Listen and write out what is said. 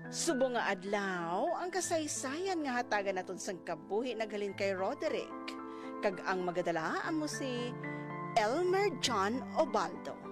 Subo nga adlaw ang kasaysayan nga hatagan naton sang kabuhi naghalin kay Roderick. Kag ang magadala amo si Elmer John Obaldo.